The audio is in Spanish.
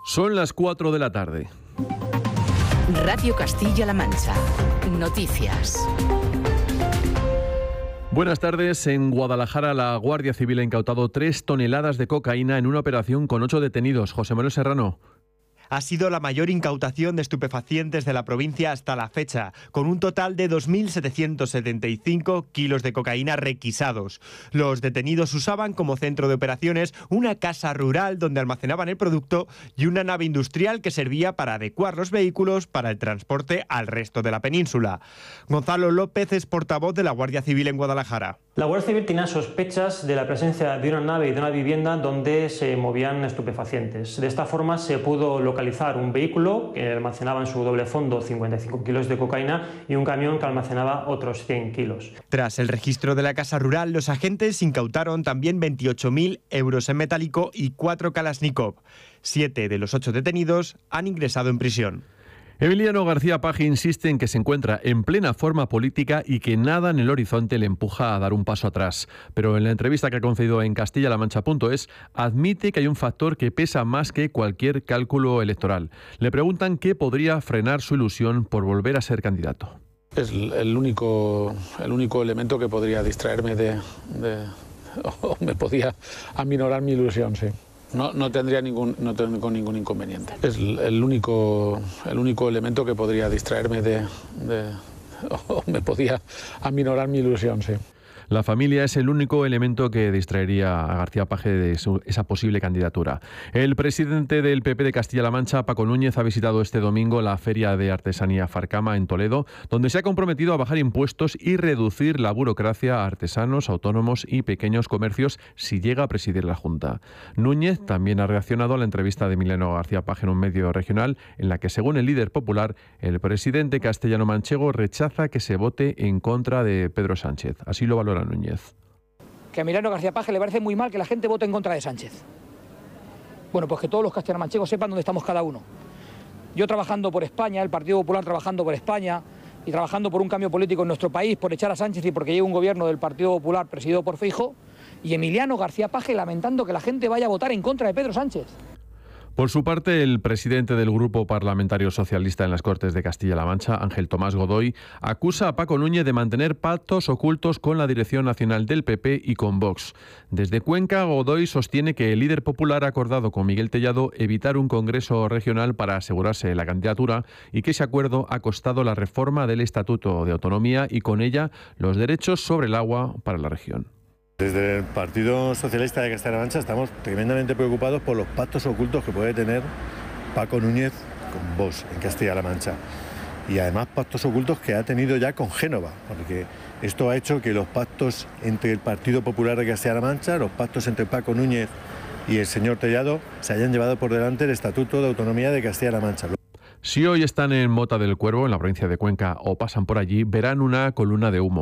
Son las 4 de la tarde. Radio Castilla-La Mancha. Noticias. Buenas tardes. En Guadalajara, la Guardia Civil ha incautado 3 toneladas de cocaína en una operación con 8 detenidos. José Manuel Serrano. Ha sido la mayor incautación de estupefacientes de la provincia hasta la fecha, con un total de 2.775 kilos de cocaína requisados. Los detenidos usaban como centro de operaciones una casa rural donde almacenaban el producto y una nave industrial que servía para adecuar los vehículos para el transporte al resto de la península. Gonzalo López es portavoz de la Guardia Civil en Guadalajara. La Guardia Civil tenía sospechas de la presencia de una nave y de una vivienda donde se movían estupefacientes. De esta forma se pudo localizar un vehículo que almacenaba en su doble fondo 55 kilos de cocaína y un camión que almacenaba otros 100 kilos. Tras el registro de la casa rural, los agentes incautaron también 28.000 euros en metálico y 4 Kalashnikov. 7 de los 8 detenidos han ingresado en prisión. Emiliano García Paje insiste en que se encuentra en plena forma política y que nada en el horizonte le empuja a dar un paso atrás. Pero en la entrevista que ha concedido en CastillaLaMancha.es admite que hay un factor que pesa más que cualquier cálculo electoral. Le preguntan qué podría frenar su ilusión por volver a ser candidato. Es el único elemento que podría distraerme o me podía aminorar mi ilusión, sí. No tengo ningún inconveniente. Es el único elemento que podría distraerme o me podía aminorar mi ilusión, sí. La familia es el único elemento que distraería a García Paje de esa posible candidatura. El presidente del PP de Castilla-La Mancha, Paco Núñez, ha visitado este domingo la Feria de Artesanía Farcama en Toledo, donde se ha comprometido a bajar impuestos y reducir la burocracia a artesanos, autónomos y pequeños comercios si llega a presidir la Junta. Núñez también ha reaccionado a la entrevista de Emiliano García Paje en un medio regional, en la que, según el líder popular, el presidente castellano-manchego rechaza que se vote en contra de Pedro Sánchez. Así lo valora Núñez. Que a Emiliano García Paje le parece muy mal que la gente vote en contra de Sánchez. Bueno, pues que todos los castellano-manchegos sepan dónde estamos cada uno. Yo trabajando por España, el Partido Popular trabajando por España y trabajando por un cambio político en nuestro país, por echar a Sánchez y porque llegue un gobierno del Partido Popular presidido por Feijóo, y Emiliano García Paje lamentando que la gente vaya a votar en contra de Pedro Sánchez. Por su parte, el presidente del Grupo Parlamentario Socialista en las Cortes de Castilla-La Mancha, Ángel Tomás Godoy, acusa a Paco Núñez de mantener pactos ocultos con la Dirección Nacional del PP y con Vox. Desde Cuenca, Godoy sostiene que el líder popular ha acordado con Miguel Tellado evitar un congreso regional para asegurarse la candidatura y que ese acuerdo ha costado la reforma del Estatuto de Autonomía y con ella los derechos sobre el agua para la región. Desde el Partido Socialista de Castilla-La Mancha estamos tremendamente preocupados por los pactos ocultos que puede tener Paco Núñez con Vox en Castilla-La Mancha. Y además pactos ocultos que ha tenido ya con Génova, porque esto ha hecho que los pactos entre el Partido Popular de Castilla-La Mancha, los pactos entre Paco Núñez y el señor Tellado, se hayan llevado por delante el Estatuto de Autonomía de Castilla-La Mancha. Si hoy están en Mota del Cuervo, en la provincia de Cuenca, o pasan por allí, verán una columna de humo.